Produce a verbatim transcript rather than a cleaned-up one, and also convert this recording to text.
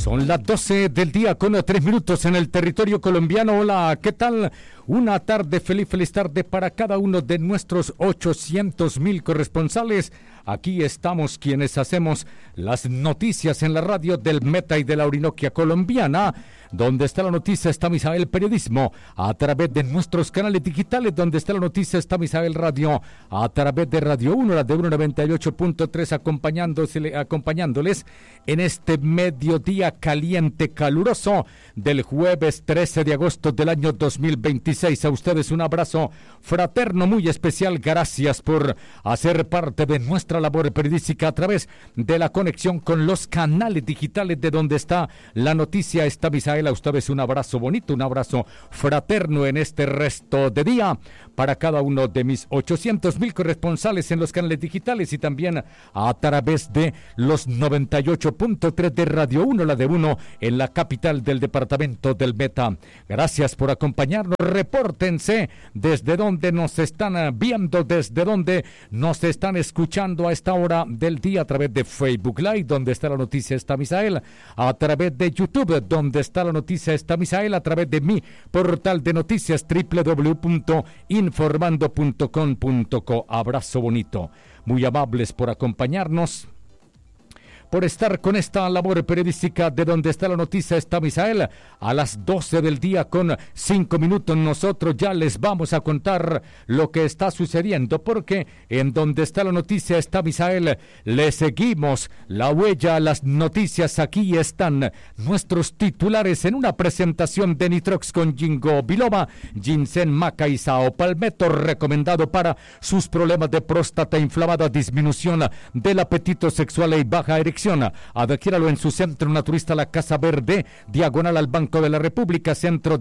Son las doce del día con tres minutos en el territorio colombiano. Hola, ¿qué tal? Una tarde feliz, feliz tarde para cada uno de nuestros ochocientos mil corresponsales. Aquí estamos quienes hacemos las noticias en la radio del Meta y de la Orinoquia colombiana. Donde está la noticia está Misael Periodismo, a través de nuestros canales digitales. Donde está la noticia está Misael Radio, a través de Radio uno, la de uno noventa y ocho punto tres, acompañándoles en este mediodía caliente, caluroso del jueves trece de agosto del año dos mil veintiséis. A ustedes un abrazo fraterno muy especial. Gracias por hacer parte de nuestra labor periodística a través de la conexión con los canales digitales de donde está la noticia está Misael. A ustedes un abrazo bonito, un abrazo fraterno en este resto de día para cada uno de mis ochocientos mil corresponsales en los canales digitales y también a través de los noventa y ocho punto tres de Radio uno, la de uno en la capital del departamento del Meta. Gracias por acompañarnos. Repórtense desde donde nos están viendo, desde donde nos están escuchando a esta hora del día a través de Facebook Live, donde está la noticia está Misael, a través de YouTube, donde está la noticia está Misael, a través de mi portal de noticias doble u doble u doble u punto informando punto com punto co. Abrazo bonito. Muy amables por acompañarnos, por estar con esta labor periodística de donde está la noticia está Misael. A las doce del día con cinco minutos nosotros ya les vamos a contar lo que está sucediendo, porque en donde está la noticia está Misael le seguimos la huella a las noticias. Aquí están nuestros titulares en una presentación de Nitrox con Ginkgo biloba, ginseng, maca y sao palmetto, recomendado para sus problemas de próstata inflamada, disminución del apetito sexual y baja erección. Adquiéralo en su centro naturista La Casa Verde, diagonal al Banco de la República, centro